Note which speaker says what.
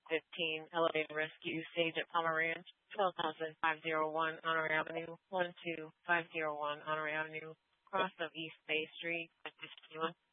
Speaker 1: 115 Elevated Rescue, Sage at Palmer Ranch, 12,501 Honore Avenue, 12501 Honore Avenue, cross of East Bay Street, at 51.